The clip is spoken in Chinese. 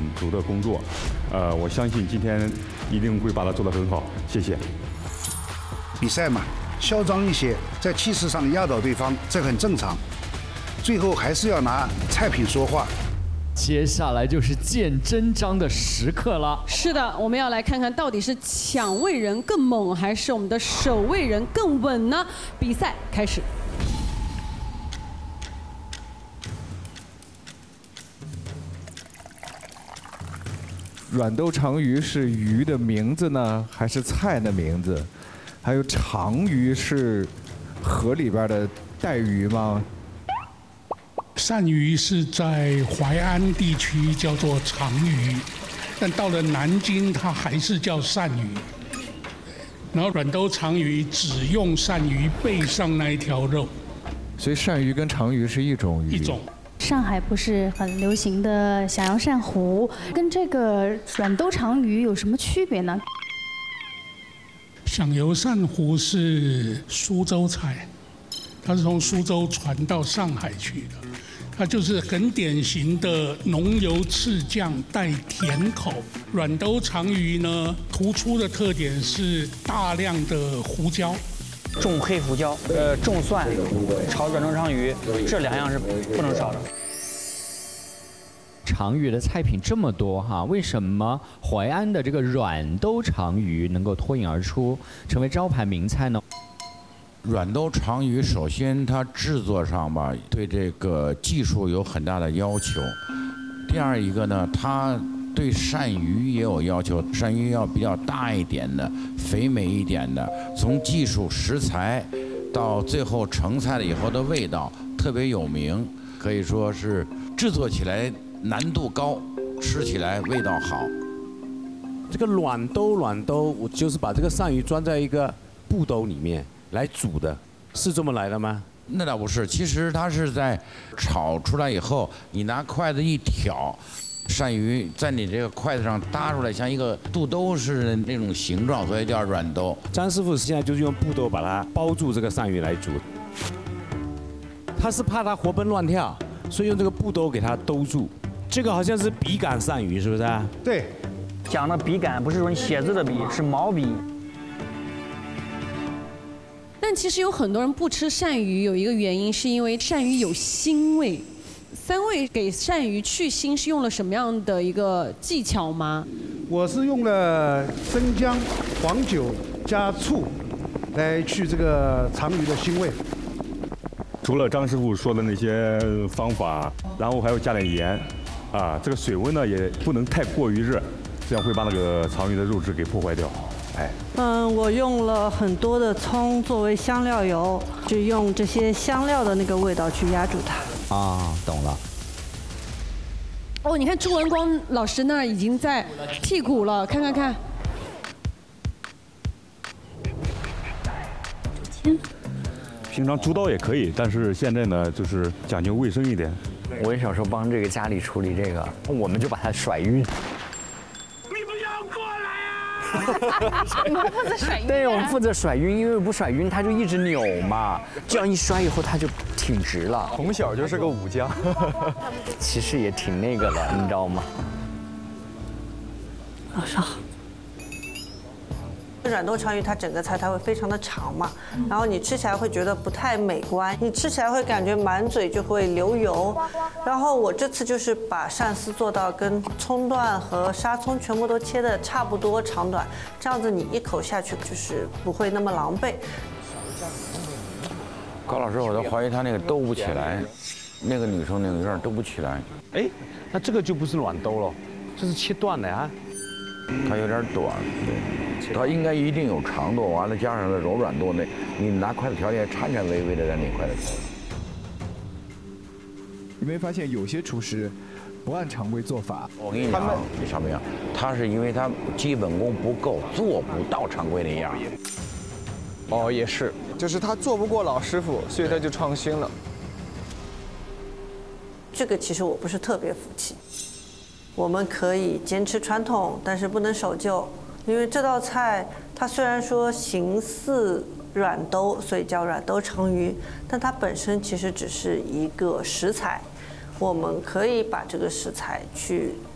组的工作，我相信今天一定会把它做得很好。谢谢。 比赛嘛，嚣张一些，在气势上压倒对方，这很正常。最后还是要拿菜品说话。 接下来就是见真章的时刻了。 是的，我们要来看看到底是抢位人更猛，还是我们的守卫人更稳呢？比赛开始。 软兜长鱼是鱼的名字呢，还是菜的名字？还有长鱼是河里边的带鱼吗？ 鳝鱼是在淮安地区叫做长鱼，但到了南京它还是叫鳝鱼。然后软兜长鱼只用鳝鱼背上那一条肉， 所以鳝鱼跟长鱼是一种鱼。 一种。 上海不是很流行的小洋鳝糊，跟这个软兜长鱼有什么区别呢？ 响油鳝糊是苏州菜，它是从苏州传到上海去的。它就是很典型的浓油赤酱带甜口。软兜长鱼呢，突出的特点是大量的胡椒， 重黑胡椒，重蒜，炒软兜长鱼，这2样是不能少的。 长鱼的菜品这么多哈，为什么淮安的这个软兜长鱼能够脱颖而出，成为招牌名菜呢？ 软兜长鱼，首先它制作上吧，对这个技术有很大的要求。第二一个呢，它对鳝鱼也有要求，鳝鱼要比较大一点的、肥美一点的。从技术、食材到最后成菜了以后的味道特别有名，可以说是制作起来难度高，吃起来味道好。 这个软兜，我就是把这个鳝鱼装在一个布兜里面来煮的，是这么来的吗？ 那倒不是，其实它是在炒出来以后，你拿筷子一挑，鳝鱼在你这个筷子上搭出来，像一个肚兜似的那种形状，所以叫软兜。 张师傅现在就是用布兜把它包住这个鳝鱼来煮，他是怕它活蹦乱跳，所以用这个布兜给它兜住。这个好像是笔杆鳝鱼，是不是啊？ 对， 讲的笔杆不是用写字的笔，是毛笔。 但其实有很多人不吃鳝鱼，有一个原因是因为鳝鱼有腥味。3位给鳝鱼去腥是用了什么样的一个技巧吗？ 我是用了生姜、黄酒加醋来去这个长鱼的腥味。 除了张师傅说的那些方法，然后还要加点盐，这个水温呢也不能太过于热，这样会把那个长鱼的肉质给破坏掉。 我用了很多的葱作为香料油，就用这些香料的那个味道去压住它。 啊，懂了。 哦，你看朱文光老师那儿已经在剔骨了，看看看。 平常猪刀也可以，但是现在呢，就是讲究卫生一点。 我也小时候帮这个家里处理这个，我们就把它甩晕。 你们负责甩晕？ 对，我们负责甩晕，因为不甩晕它就一直扭嘛，这样一摔以后它就挺直了。 从小就是个武将， 其实也挺那个的，你知道吗？ 老师好。 软兜长鱼它整个菜它会非常的长嘛，然后你吃起来会觉得不太美观，你吃起来会感觉满嘴就会流油。然后我这次就是把鳝丝做到跟葱段和沙葱全部都切的差不多长短，这样子你一口下去就是不会那么狼狈。 高老师，我都怀疑他那个兜不起来，那个女生那个有点兜不起来。 哎，那这个就不是软兜了，这是切断的呀。 它有点短，对，它应该一定有长度，完了加上它柔软度，那你拿筷子调节颤颤巍巍的在那筷子调。 你没发现有些厨师不按常规做法？ 我跟你讲，你晓不晓？他是因为他基本功不够，做不到常规那样。 哦，也是，就是他做不过老师傅，所以他就创新了。 这个其实我不是特别服气。我们可以坚持传统，但是不能守旧，因为这道菜它虽然说形似软兜，所以叫软兜长鱼，但它本身其实只是一个食材。我们可以把这个食材去